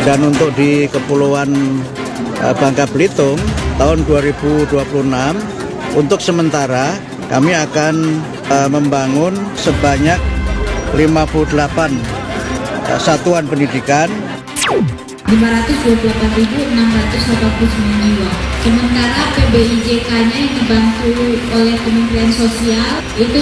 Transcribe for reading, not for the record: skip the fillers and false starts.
Dan untuk di Kepulauan Bangka Belitung tahun 2026 untuk sementara kami akan membangun sebanyak 58 satuan pendidikan. 528.689 jiwa. Sementara PBIJK-nya yang dibantu oleh Kementerian Sosial itu